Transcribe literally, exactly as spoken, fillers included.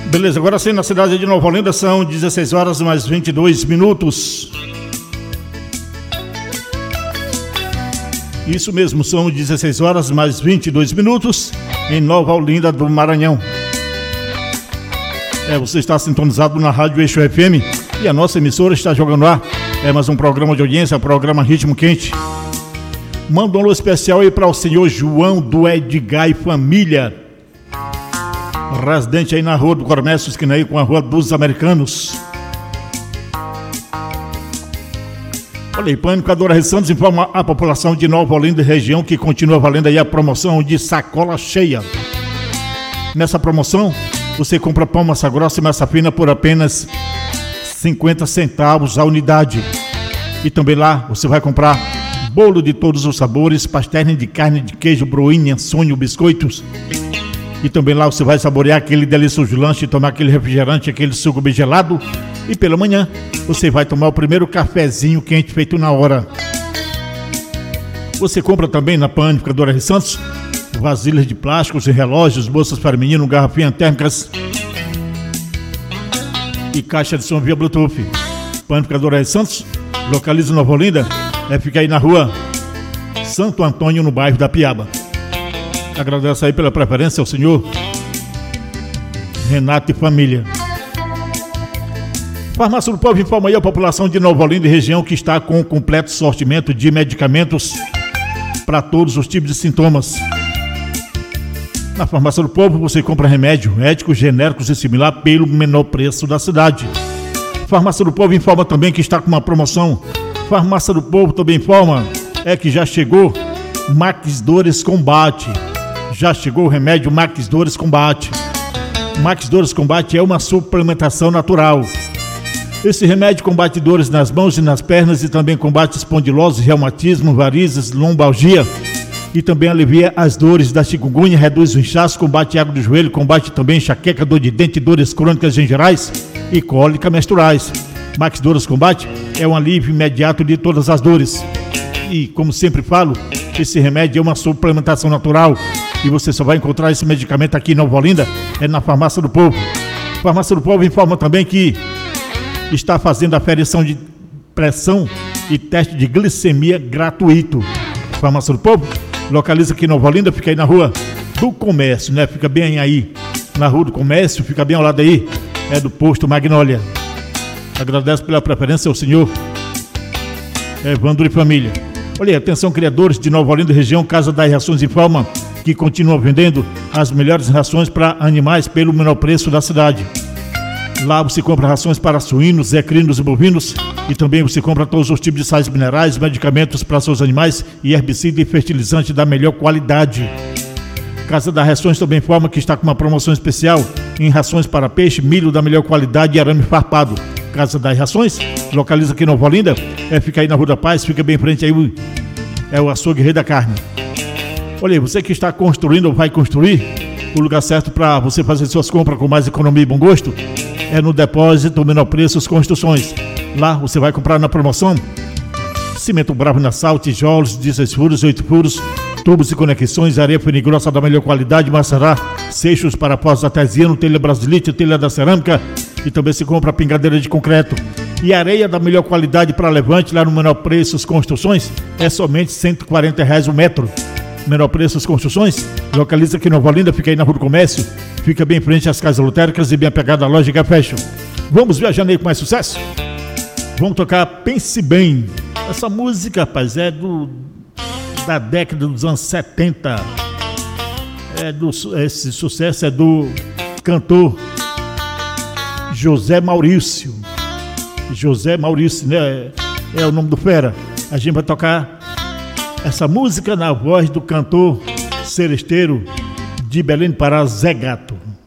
Beleza, agora sim, na cidade de Nova Olinda são dezesseis horas mais vinte e dois minutos. Isso mesmo, são dezesseis horas mais vinte e dois minutos em Nova Olinda do Maranhão. É, você está sintonizado na Rádio Eixo F M e a nossa emissora está jogando lá. É mais um programa de audiência, programa Ritmo Quente. Manda um alô especial aí para o senhor João do Edgar e família, residente aí na Rua do Comércio, esquina aí com a Rua dos Americanos. Olha aí, Panificadora Santos informa a população de Nova Olinda e região que continua valendo aí a promoção de sacola cheia. Nessa promoção, você compra pão, massa grossa e massa fina por apenas cinquenta centavos a unidade. E também lá você vai comprar bolo de todos os sabores, pastéis de carne, de queijo, broinha, sonho, biscoitos. E também lá você vai saborear aquele delicioso lanche, tomar aquele refrigerante, aquele suco bem gelado. E pela manhã você vai tomar o primeiro cafezinho quente feito na hora. Você compra também na Panificadora Santos vasilhas de plásticos e relógios, bolsas para menino, garrafinhas térmicas e caixa de som via Bluetooth. Panificadora Santos, localiza Nova Olinda, é, fica aí na rua Santo Antônio, no bairro da Piaba. Agradeço aí pela preferência ao senhor Renato e família. Farmácia do Povo informa aí a população de Nova Olinda e região que está com um completo sortimento de medicamentos para todos os tipos de sintomas. Na Farmácia do Povo você compra remédio, médicos, genéricos e similar pelo menor preço da cidade. Farmácia do Povo informa também que está com uma promoção. Farmácia do Povo também informa é que já chegou Max Dores Combate. Já chegou o remédio Max Dores Combate. Max Dores Combate é uma suplementação natural. Esse remédio combate dores nas mãos e nas pernas e também combate espondilose, reumatismo, varizes, lombalgia e também alivia as dores da chikungunya, reduz o inchaço, combate água do joelho, combate também enxaqueca, dor de dente, dores crônicas em gerais e cólica menstruais. Max Dores Combate é um alívio imediato de todas as dores. E, como sempre falo, esse remédio é uma suplementação natural e você só vai encontrar esse medicamento aqui em Nova Olinda, é na Farmácia do Povo. A Farmácia do Povo informa também que está fazendo aferição de pressão e teste de glicemia gratuito. Farmácia do Povo, localiza aqui em Nova Olinda, fica aí na Rua do Comércio, né? Fica bem aí na Rua do Comércio, fica bem ao lado aí, é do posto Magnólia. Agradeço pela preferência ao senhor Evandro e família. Olha aí, atenção criadores de Nova Olinda região, Casa das Rações informa que continua vendendo as melhores rações para animais pelo menor preço da cidade. Lá você compra rações para suínos, equinos e bovinos e também você compra todos os tipos de sais minerais, medicamentos para seus animais e herbicida e fertilizante da melhor qualidade. Casa das Rações também informa que está com uma promoção especial em rações para peixe, milho da melhor qualidade e arame farpado. Casa das Rações, localiza aqui em Nova Olinda, é, fica aí na Rua da Paz, fica bem em frente aí, o, é o açougue Rei da Carne. Olha aí, você que está construindo ou vai construir, o lugar certo para você fazer suas compras com mais economia e bom gosto é no Depósito Menor Preços Construções. Lá você vai comprar na promoção cimento bravo na sal, tijolos, dezesseis furos, oito furos, tubos e conexões, areia fina e grossa da melhor qualidade, maçará, seixos, parafusos artesiano, telha brasilite, telha da cerâmica e também se compra pingadeira de concreto. E areia da melhor qualidade para levante lá no Menor Preços Construções é somente cento e quarenta reais o metro. Menor Preços Construções, localiza aqui em Nova Olinda, fica aí na Rua do Comércio, fica bem em frente às casas lotéricas e bem apegada à Loja Fashion. Vamos viajando aí com mais sucesso? Vamos tocar Pense Bem. Essa música, rapaz, é do da década dos anos setenta. É do, esse sucesso é do cantor José Maurício. José Maurício, né? É, é o nome do fera. A gente vai tocar essa música na voz do cantor seresteiro de Belém do Pará, Zé Gato.